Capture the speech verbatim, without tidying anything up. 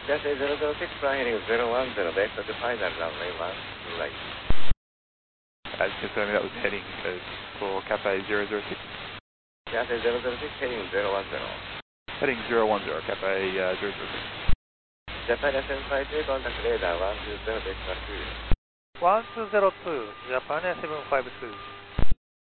Cathay zero zero six, flying heading zero one zero, back to the final runway one, right. As confirming that was heading uh, for Cathay zero zero six. Cathay zero zero six, heading zero one zero. Heading zero one zero, Cathay uh, zero zero six. Japan S M five two, contact radar one two zero, back to two. one two zero two, Japan S M five two.